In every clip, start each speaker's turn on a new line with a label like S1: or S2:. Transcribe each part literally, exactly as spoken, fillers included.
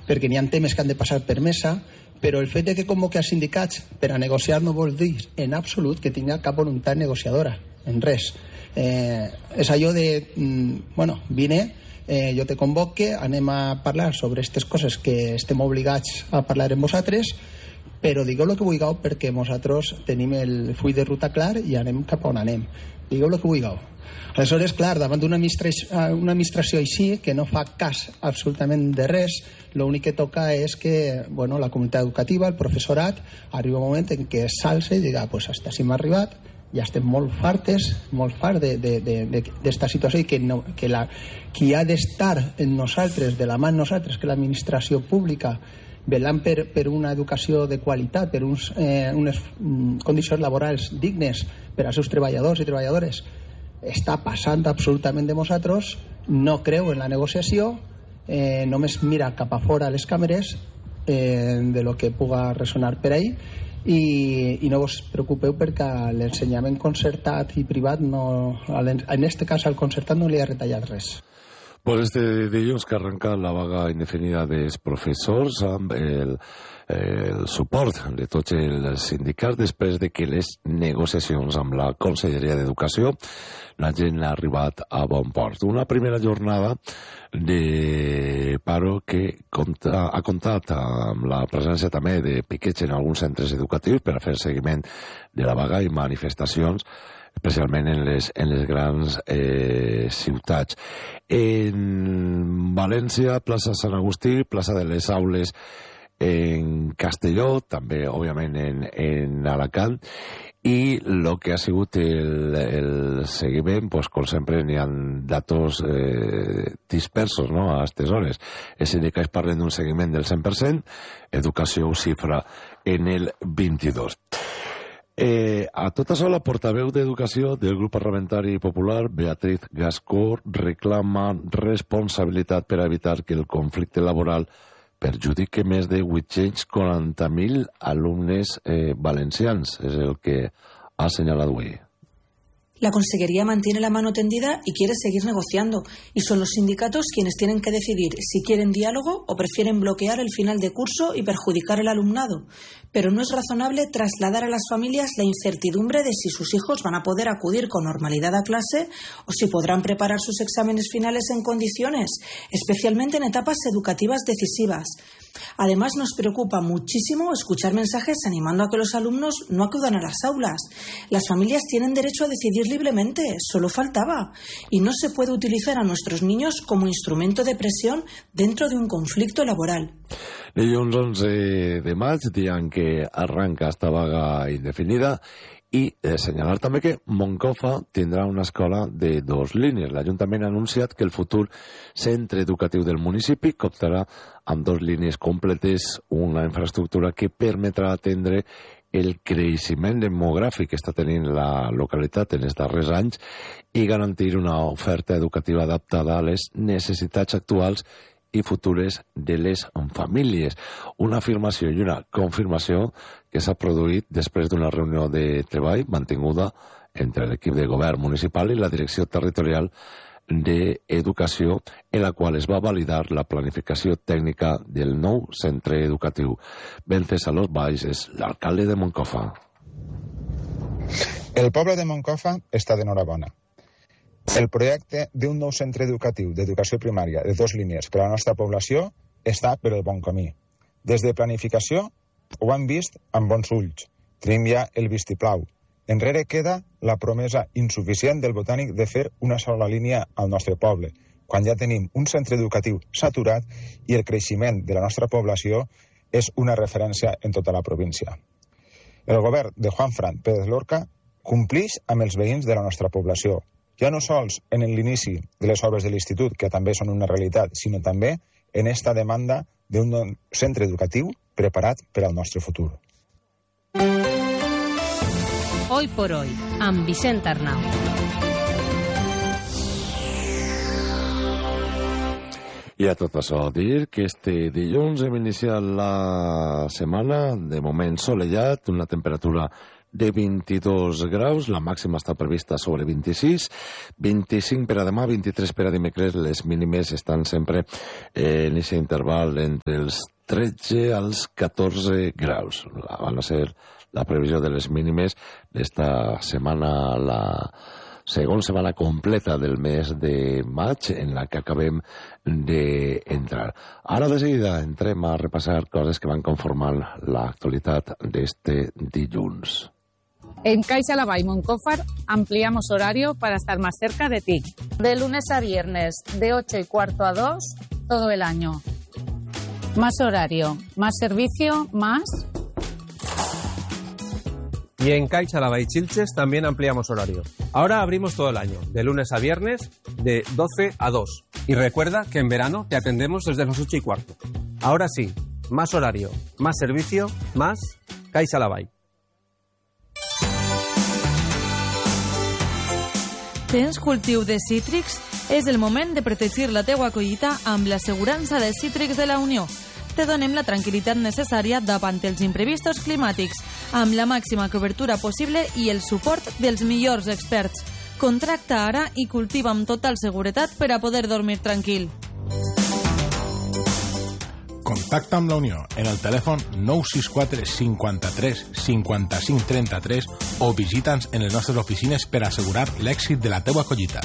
S1: perquè n'hi ha temes que han de passar per mesa, però el fet de que convoqui els sindicats per a negociar no vol dir en absolut que tinga cap voluntat negociadora, en res. Eh, és allò de, mm, bueno, vine, eh, jo te convoque, anem a parlar sobre aquestes coses que estem obligats a parlar amb vosaltres, però digueu el que vulgueu perquè nosaltres tenim el full de ruta clar i anem cap on anem. Digueu el que vulgueu. Aleshores, clar, davant d'una administració, una administració així, que no fa cas absolutament de res, l'únic que toca és que, bueno, la comunitat educativa, el professorat, arriba un moment en què s'alça i diga, pues hasta si m'ha arribat, ja estem molt fartes, molt farts d'esta situació i que, no, que la, qui ha d'estar en nosaltres, de la mà en nosaltres, que l'administració pública, velant per, per una educació de qualitat, per uns, eh, unes mm, condicions laborals dignes per als seus treballadors i treballadores, està passant absolutament de nosaltres, no creu en la negociació, eh, només mira cap a fora les càmeres eh, de lo que puga ressonar per ahí i, i no vos preocupeu perquè l'ensenyament concertat i privat no, en aquest cas al concertat no li ha retallat res.
S2: Pues este dilluns que arrenca la vaga indefinida dels professors amb el, el suport de tots els sindicats després de que les negociacions amb la Conselleria d'Educació la gent ha arribat a bon port. Una primera jornada de paro que compta, ha comptat amb la presència també de piquets en alguns centres educatius per a fer seguiment de la vaga i manifestacions especialment en les, en les grans eh, ciutats. En València, plaça Sant Agustí, plaça de les Aules en Castelló, també, òbviament, en, en Alacant, i el que ha sigut el, el seguiment, pues, com sempre, n'hi ha datos eh, dispersos, no?, a aquestes hores. Els sindicats parlen d'un seguiment del cent per cent, educació ho xifra en el vint-i-dos. Eh, a tot això, la portaveu d'Educació del grup parlamentari popular, Beatriz Gascó, reclama responsabilitat per evitar que el conflicte laboral perjudique més de vuit-cents quaranta mil alumnes eh, valencians, és el que ha assenyalat avui.
S3: La Consejería mantiene la mano tendida y quiere seguir negociando, y son los sindicatos quienes tienen que decidir si quieren diálogo o prefieren bloquear el final de curso y perjudicar al alumnado. Pero no es razonable trasladar a las familias la incertidumbre de si sus hijos van a poder acudir con normalidad a clase o si podrán preparar sus exámenes finales en condiciones, especialmente en etapas educativas decisivas. Además, nos preocupa muchísimo escuchar mensajes animando a que los alumnos no acudan a las aulas. Las familias tienen derecho a decidir libremente, solo faltaba. Y no se puede utilizar a nuestros niños como instrumento de presión dentro de un conflicto laboral.
S2: Dilluns onze de maig, dia en què arranca esta vaga indefinida, i eh, assenyalar també que Moncofa tindrà una escola de dos línies. L'Ajuntament ha anunciat que el futur centre educatiu del municipi comptarà amb dos línies completes, una infraestructura que permetrà atendre el creixement demogràfic que està tenint la localitat en els darrers anys i garantir una oferta educativa adaptada a les necessitats actuals i futures de les famílies. Una afirmació i una confirmació que s'ha produït després d'una reunió de treball mantinguda entre l'equip de govern municipal i la direcció territorial d'Educació, en la qual es va validar la planificació tècnica del nou centre educatiu. Venceslos Valls és l'alcalde de Moncofa.
S4: El poble de Moncofa està d'enhorabona. El projecte d'un nou centre educatiu d'educació primària de dues línies per a la nostra població està per el bon camí. Des de planificació ho han vist amb bons ulls. Tenim ja el vistiplau. Enrere queda la promesa insuficient del Botànic de fer una sola línia al nostre poble, quan ja tenim un centre educatiu saturat i el creixement de la nostra població és una referència en tota la província. El govern de Juanfran Pérez Lorca complix amb els veïns de la nostra població, ja no sols en l'inici de les obres de l'institut, que també són una realitat, sinó també en esta demanda d'un centre educatiu preparat per al nostre futur.
S5: Hoy por hoy, amb Vicent Arnau.
S2: I a tot això dir que este dilluns hem iniciat la setmana de moment solellat, una temperatura de vint-i-dos graus, la màxima està prevista sobre vint-i-sis, vint-i-cinc per a demà, vint-i-tres per a dimecres, les mínimes estan sempre en aquest interval entre els tretze als catorze graus. Van a ser la previsió de les mínimes d'esta setmana, la segona setmana completa del mes de maig, en la que acabem d'entrar. Ara de seguida entrem a repassar coses que van conformar l'actualitat d'este dilluns.
S6: En Caixa Laval Moncófar ampliamos horario para estar más cerca de ti. De lunes a viernes, de ocho y cuarto a dos, todo el año. Más horario, más servicio, más...
S7: Y en Caixa Laval y Chilches también ampliamos horario. Ahora abrimos todo el año, de lunes a viernes, de doce a dos. Y recuerda que en verano te atendemos desde las ocho y cuarto. Ahora sí, más horario, más servicio, más Caixa Laval.
S8: Tens cultiu de cítrics? És el moment de protegir la teua collita amb l'assegurança de cítrics de la Unió. Te donem la tranquil·litat necessària davant els imprevistos climàtics, amb la màxima cobertura possible i el suport dels millors experts. Contracta ara i cultiva amb total seguretat per a poder dormir tranquil.
S9: Contacta amb la Unió en el telèfon nou sis quatre cinquanta-tres cinquanta-cinc trenta-tres o visita'ns en les nostres oficines per assegurar l'èxit de la teua collita.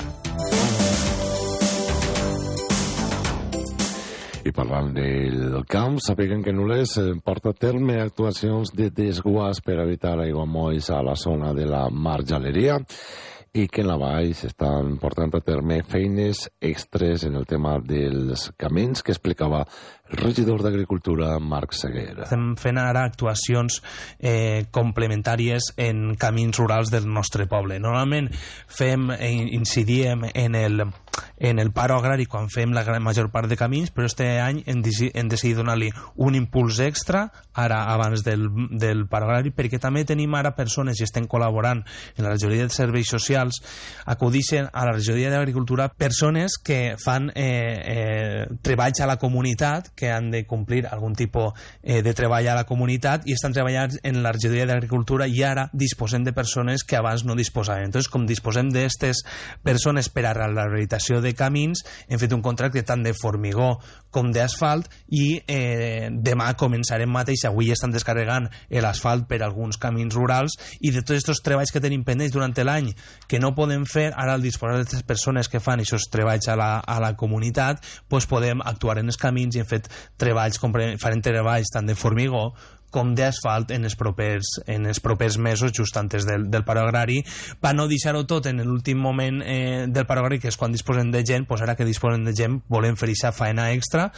S2: I parlant del camp, sapiguen que Nules porta a terme actuacions de desguàs per evitar aiguamolls a la zona de la marjaleria i que en la vall s'estan portant a terme feines extres en el tema dels camins que explicava el regidor d'Agricultura, Marc Seguer.
S10: Estem fent ara actuacions eh, complementàries en camins rurals del nostre poble. Normalment fem, eh, incidíem en el, en el paro agrari quan fem la gran major part de camins, però este any hem, hem decidit donar-li un impuls extra ara abans del, del paro agrari, perquè també tenim ara persones i estem col·laborant en la regidoria de serveis socials, acudixen a la regidoria d'Agricultura persones que fan eh, eh, treballs a la comunitat, que han de complir algun tipus eh, de treball a la comunitat i estan treballant en la regidoria d'Agricultura i ara disposem de persones que abans no disposaven. Entonces, com disposem d'aquestes persones per a la rehabilitació de camins, hem fet un contracte tant de formigó com d'asfalt i eh, demà començarem mateix, avui estan descarregant l'asfalt per alguns camins rurals i de tots aquests treballs que tenim pendents durant l'any que no podem fer, ara al disposar d'aquestes persones que fan aquests treballs a la, a la comunitat, doncs podem actuar en els camins i hem fet treballs, farem treballs tant de formigó com d'asfalt en els propers, en els propers mesos just antes del, del paro agrari, per no deixar-ho tot en l'últim moment eh, del paro agrari, que és quan disposem de gent, doncs ara que disposem de gent volem fer aquesta faena extra.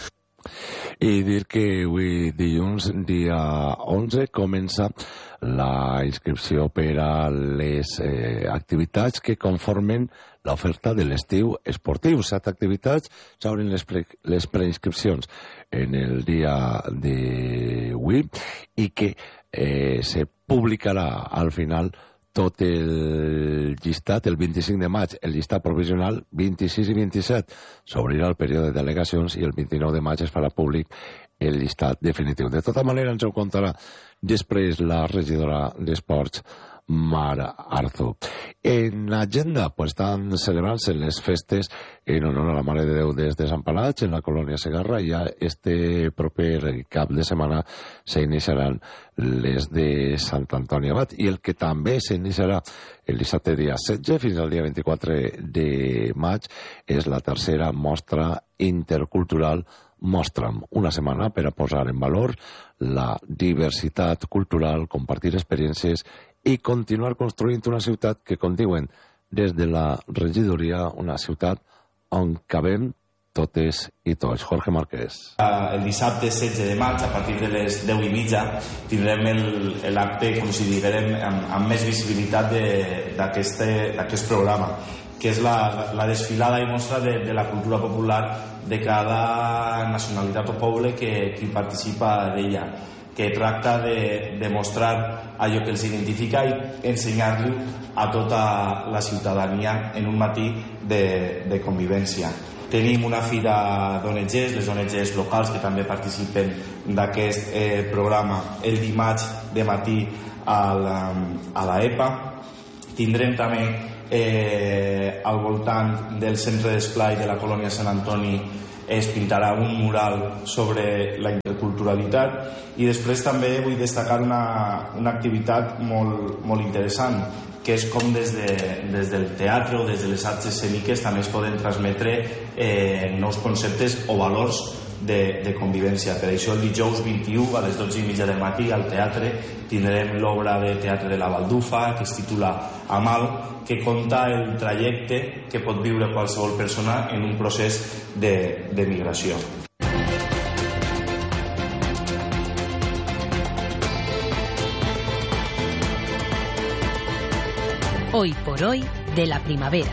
S2: I dir que avui dilluns, dia onze, comença la inscripció per a les eh, activitats que conformen l'oferta de l'estiu esportiu. Set activitats, s'obren les, pre les preinscripcions en el dia d'avui i que eh, se publicarà al final tot el llistat, el vint-i-cinc de maig, el llistat provisional, vint-i-sis i vint-i-set s'obrirà el període de delegacions i el vint-i-nou de maig es farà públic el llistat definitiu. De tota manera ens ho contarà després la regidora d'Esports, Mar Arzu. En agenda, pues, estan celebrant-se les festes en honor a la Mare de Déu des de Sant Palatx, en la colònia Segarra. Ja este proper cap de setmana s'iniciaran les de Sant Antoni Abat. I el que també s'iniciarà el dissabte dia setze fins al dia vint-i-quatre de maig és la tercera mostra intercultural Mostra'm, una setmana per a posar en valor la diversitat cultural, compartir experiències i continuar construint una ciutat que, com diuen des de la regidoria, una ciutat on cabem totes i tots. Jorge Márquez.
S11: El dissabte setze de maig, a partir de les deu i mitja, tindrem l'acte, considerem, amb, amb més visibilitat d'aquest programa, que és la, la desfilada i mostra de, de la cultura popular de cada nacionalitat o poble que, que participa d'ella, que tracta de, de mostrar allò que els identifica i ensenyar-li a tota la ciutadania en un matí de, de convivència. Tenim una fira d'O N Ges, les O N Ges locals que també participen d'aquest eh, programa el dimarts de matí al, a la E P A. Tindrem també eh, al voltant del centre d'esplai de la colònia Sant Antoni es pintarà un mural sobre la interculturalitat i després també vull destacar una, una activitat molt, molt interessant, que és com des, de, des del teatre o des de les arts escèniques també es poden transmetre eh, nous conceptes o valors de, de convivència. Per això el dijous vint-i-u a les dotze i mitja del matí al teatre tindrem l'obra de teatre de la Baldufa que es titula Amal, que conta el trajecte que pot viure qualsevol persona en un procés de, de migració.
S5: Hoy por hoy de la primavera.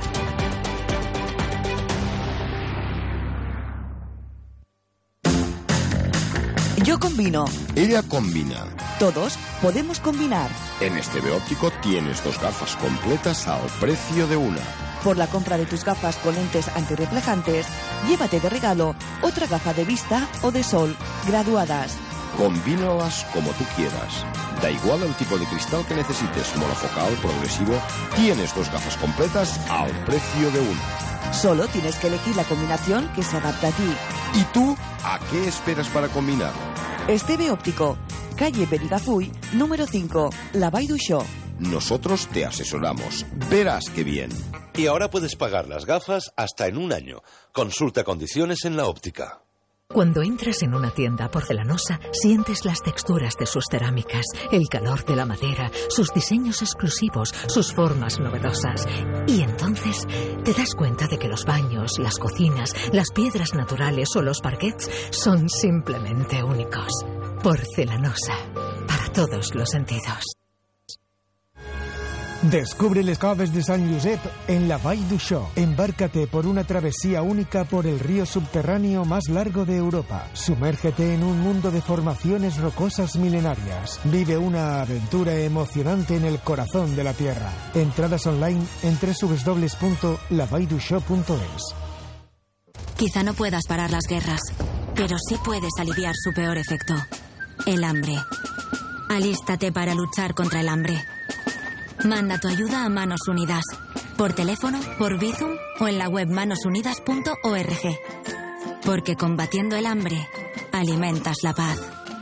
S12: Yo combino.
S13: Ella combina.
S12: Todos podemos combinar.
S13: En Esteve Óptico tienes dos gafas completas al precio de una.
S12: Por la compra de tus gafas con lentes antirreflejantes, llévate de regalo otra gafa de vista o de sol graduadas.
S13: Combínalas como tú quieras. Da igual el tipo de cristal que necesites, monofocal, progresivo, tienes dos gafas completas al precio de una.
S12: Solo tienes que elegir la combinación que se adapta a ti.
S13: ¿Y tú a qué esperas para combinar?
S12: Esteve Óptico, calle Benigazuy, número cinco, La Vall d'Uixó.
S13: Nosotros te asesoramos. Verás qué bien.
S14: Y ahora puedes pagar las gafas hasta en un año. Consulta condiciones en la óptica.
S15: Cuando entras en una tienda porcelanosa, sientes las texturas de sus cerámicas, el calor de la madera, sus diseños exclusivos, sus formas novedosas. Y entonces te das cuenta de que los baños, las cocinas, las piedras naturales o los parquets son simplemente únicos. Porcelanosa, para todos los sentidos.
S16: Descubre las caves de San Josep en la Vall d'Uixó. Embárcate por una travesía única por el río subterráneo más largo de Europa. Sumérgete en un mundo de formaciones rocosas milenarias. Vive una aventura emocionante en el corazón de la tierra. Entradas online en doble u doble u doble u punto la vall d'uixó punto es.
S17: Quizá no puedas parar las guerras, pero sí puedes aliviar su peor efecto: el hambre. Alístate para luchar contra el hambre. Manda tu ayuda a Manos Unidas, por teléfono, por Bizum o en la web manos unidas punto org. Porque combatiendo el hambre, alimentas la paz.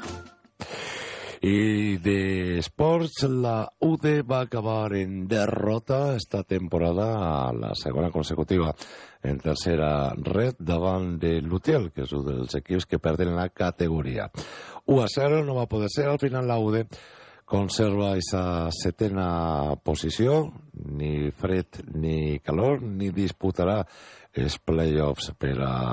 S2: Y de Sports, la U D va a acabar en derrota esta temporada, la segona consecutiva en tercera red davant de l'Utiel, que és un dels equips que perden la categoria. u a cero no va poder ser, al final la U D conserva esa setena posició, ni fred ni calor, ni disputarà els playoffs per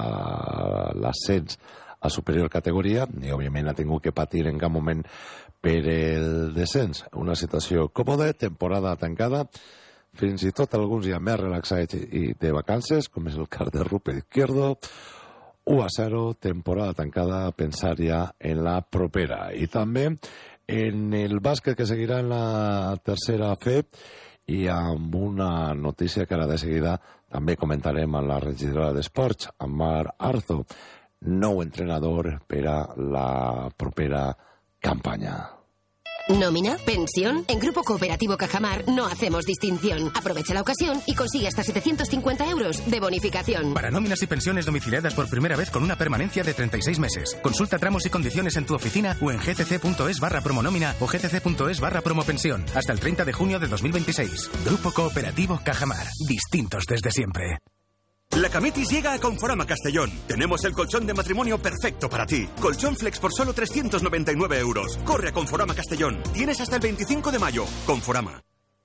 S2: a l'ascens a superior categoria, i òbviament ha tingut que patir en cap moment per el descens. Una situació còmoda, temporada tancada, fins i tot alguns ja més relaxats i de vacances, com és el cas de Rupert Izquierdo. u a cero, temporada tancada, pensar ja en la propera. I també en el bàsquet, que seguirà en la tercera F, i amb una notícia que ara de seguida també comentarem a la regidora d'Esports, amb Mar Arzo, nou entrenador per a la propera campaña.
S18: ¿Nómina? ¿Pensión? En Grupo Cooperativo Cajamar no hacemos distinción. Aprovecha la ocasión y consigue hasta setecientos cincuenta euros de bonificación.
S19: Para nóminas y pensiones domiciliadas por primera vez con una permanencia de treinta y seis meses. Consulta tramos y condiciones en tu oficina o en gcc.es barra promonómina o gcc.es barra promopensión. Hasta el treinta de junio de dos mil veintiséis. Grupo Cooperativo Cajamar. Distintos desde siempre.
S20: La Camitis llega a Conforama Castellón. Tenemos el colchón de matrimonio perfecto para ti. Colchón Flex por solo trescientos noventa y nueve euros. Corre a Conforama Castellón. Tienes hasta el veinticinco de mayo. Conforama.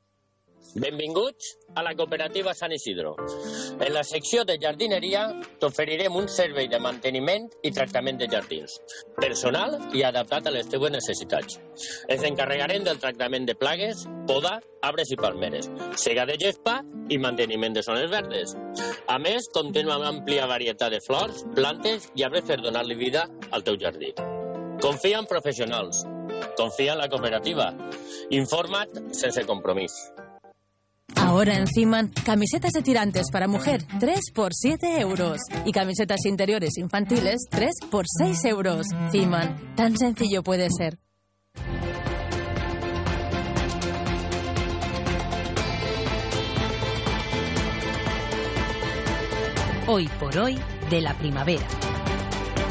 S21: Benvinguts a la cooperativa Sant Isidro. En la secció de jardineria t'oferirem un servei de manteniment i tractament de jardins, personal i adaptat a les teves necessitats. Ens encarregarem del tractament de plagues, poda, arbres i palmeres, sega de gespa i manteniment de zones verdes. A més, comptem amb àmplia varietat de flors, plantes i arbres per donar-li vida al teu jardí. Confia en professionals. Confia en la cooperativa. Informa't sense compromís.
S6: Ahora en Ciman, camisetas de tirantes para mujer, tres por siete euros. Y camisetas interiores infantiles, tres por seis euros. Ciman, tan sencillo puede ser.
S5: Hoy por hoy de la primavera.